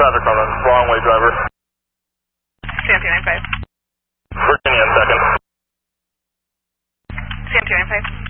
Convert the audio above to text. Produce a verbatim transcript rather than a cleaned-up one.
traffic on the wrong way driver. C M two nine five. Virginia in second. C M two nine five.